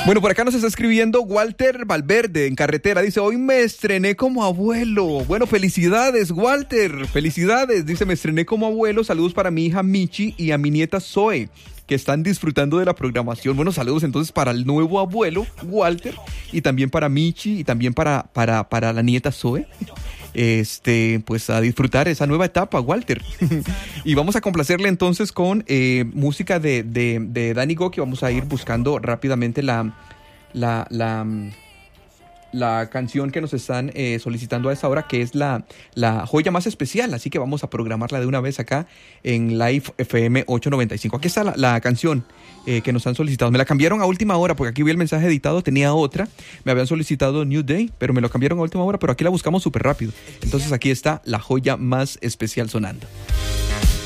Bueno, por acá nos está escribiendo Walter Valverde en carretera. Dice, hoy me estrené como abuelo. Bueno, felicidades, Walter. Felicidades. Dice, me estrené como abuelo. Saludos para mi hija Michi y a mi nieta Zoe, que están disfrutando de la programación. Bueno, saludos entonces para el nuevo abuelo, Walter, y también para Michi y también para la nieta Zoe. Pues a disfrutar esa nueva etapa, Walter. Y vamos a complacerle entonces con música de Danny Gokey. Vamos a ir buscando rápidamente la canción que nos están solicitando a esta hora, que es la joya más especial. Así que vamos a programarla de una vez acá en Live FM 895. Aquí está la canción que nos han solicitado. Me la cambiaron a última hora porque aquí vi el mensaje editado, tenía otra. Me habían solicitado New Day, pero me lo cambiaron a última hora, pero aquí la buscamos súper rápido. Entonces aquí está la joya más especial sonando.